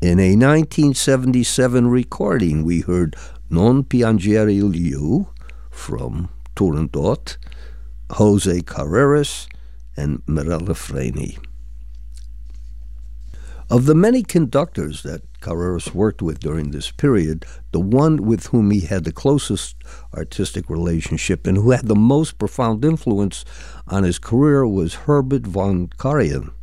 In a 1977 recording, we heard Non Piangere You from Turandot, Jose Carreras, and Mirella Freni. Of the many conductors that Carreras worked with during this period, the one with whom he had the closest artistic relationship and who had the most profound influence on his career was Herbert von Karajan.